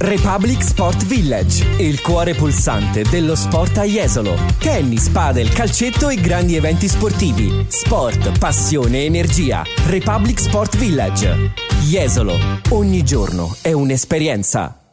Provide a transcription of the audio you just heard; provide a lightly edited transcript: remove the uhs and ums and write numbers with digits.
Republic Sport Village, il cuore pulsante dello sport a Jesolo. Tennis, padel, calcetto e grandi eventi sportivi. Sport, passione, energia. Republic Sport Village. Jesolo, ogni giorno è un'esperienza.